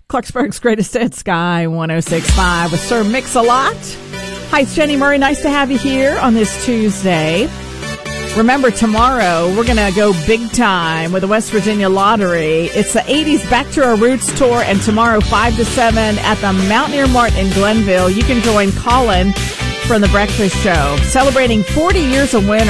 Clarksburg's Greatest Hits, Sky 106.5 with Sir Mix-a-Lot. Hi, it's Jenny Murray. Nice to have you here on this Tuesday. Remember, tomorrow we're going to go big time with the West Virginia Lottery. It's the 80s Back to Our Roots tour, and tomorrow 5 to 7 at the Mountaineer Mart in Glenville. You can join Colin from The Breakfast Show, celebrating 40 years of winter.